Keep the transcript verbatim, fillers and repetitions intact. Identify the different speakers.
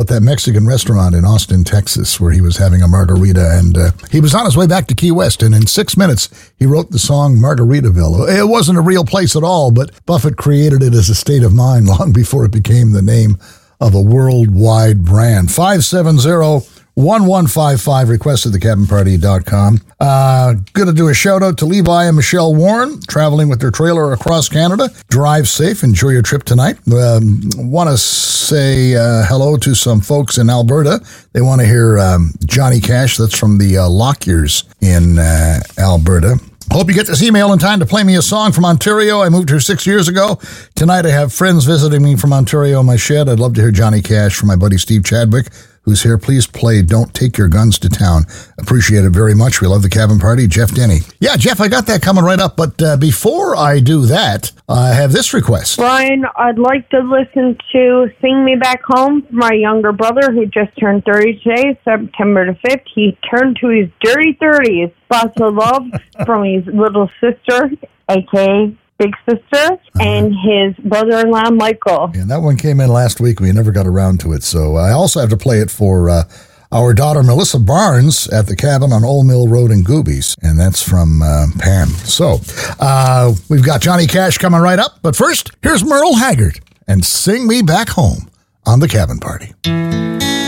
Speaker 1: that Mexican restaurant in Austin, Texas, where he was having a margarita, and uh, he was on his way back to Key West, and in six minutes, he wrote the song Margaritaville. It wasn't a real place at all, but Buffett created it as a state of mind long before it became the name of a worldwide brand. five seven zero, one one five five, request at the cabin party dot com. Uh, gonna do a shout out to Levi and Michelle Warren, traveling with their trailer across Canada. Drive safe, enjoy your trip tonight. Um, want to say uh, hello to some folks in Alberta. They want to hear um, Johnny Cash. That's from the uh, Lockyers in uh, Alberta. Hope you get this email in time to play me a song from Ontario. I moved here six years ago. Tonight I have friends visiting me from Ontario in my shed. I'd love to hear Johnny Cash from my buddy Steve Chadwick, who's here. Please play Don't Take Your Guns to Town. Appreciate it very much. We love the cabin party. Jeff Denny. Yeah, Jeff, I got that coming right up. But uh, before I do that, I have this request.
Speaker 2: Brian, I'd like to listen to Sing Me Back Home for my younger brother who just turned thirty today, September the fifth. He turned to his dirty thirties. Lots of love from his little sister, a k a. Big Sister, uh-huh. and his brother-in-law, Michael.
Speaker 1: And that one came in last week. We never got around to it. So I also have to play it for uh, our daughter, Melissa Barnes, at the cabin on Old Mill Road in Goobies. And that's from uh, Pam. So uh, we've got Johnny Cash coming right up. But first, here's Merle Haggard and Sing Me Back Home on the Cabin Party.